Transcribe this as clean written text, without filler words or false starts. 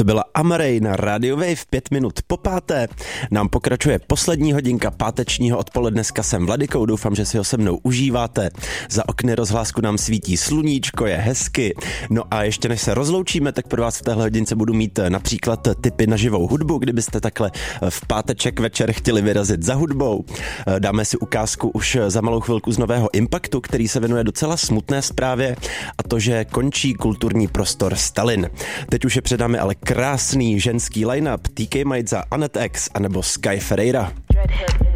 byla Amaray na Radio Wave 5 minut po páté. Nám pokračuje poslední hodinka pátečního odpoledne s Kasem Vladykou. Doufám, že si ho se mnou užíváte. Za okny rozhlásku nám svítí sluníčko, je hezky. No a ještě než se rozloučíme, tak pro vás v téhle hodince budu mít například tipy na živou hudbu, kdybyste takhle v páteček večer chtěli vyrazit za hudbou. Dáme si ukázku už za malou chvilku z nového Impaktu, který se věnuje docela smutné zprávě, a to, že končí kulturní prostor Stalin. Teď už je předáme ale krásný ženský line-up TK Maidza, Annette X anebo Sky Ferreira.